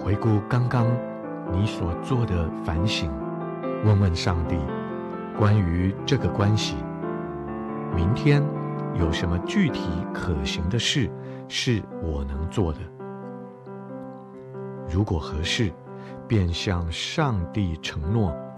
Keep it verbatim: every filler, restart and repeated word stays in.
回顾刚刚你所做的反省，问问上帝，关于这个关系，明天有什么具体可行的事是我能做的？如果合适，便向上帝承诺